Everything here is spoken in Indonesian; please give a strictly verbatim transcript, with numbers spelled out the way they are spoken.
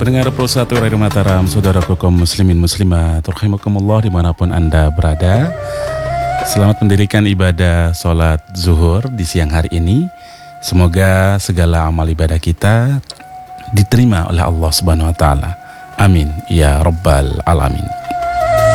Pendengar Pro satu Radio Mataram, saudaraku kaum muslimin muslimat, rahimakumullah dimanapun Anda berada. Selamat mendirikan ibadah sholat zuhur di siang hari ini. Semoga segala amal ibadah kita diterima oleh Allah Subhanahu wa taala. Amin ya rabbal alamin.